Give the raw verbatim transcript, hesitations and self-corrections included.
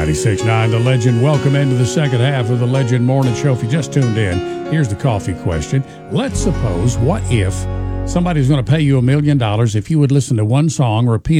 ninety-six point nine The Legend. Welcome into the second half of the Legend Morning Show. If you just tuned in, here's the coffee question. Let's suppose, what if somebody's going to pay you a million dollars if you would listen to one song, repeat